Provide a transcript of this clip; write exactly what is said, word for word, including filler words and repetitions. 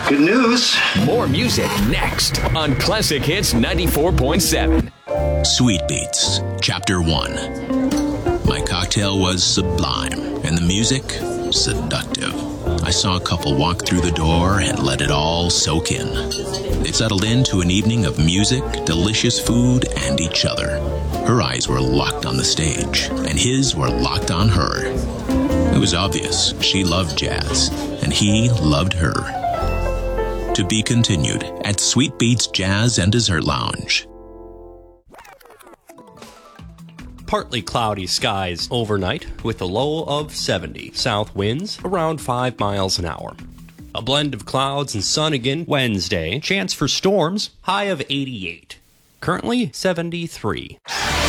Good news. More music next on Classic Hits ninety-four point seven. Sweet Beats, Chapter one. My cocktail was sublime, and the music, seductive. I saw a couple walk through the door and let it all soak in. They settled into an evening of music, delicious food, and each other. Her eyes were locked on the stage, and his were locked on her. It was obvious she loved jazz, and he loved her. To be continued at Sweet Beats Jazz and Dessert Lounge. Partly cloudy skies overnight with a low of seventy. South winds around five miles an hour. A blend of clouds and sun again Wednesday. Chance for storms, high of eighty-eight. Currently seventy-three.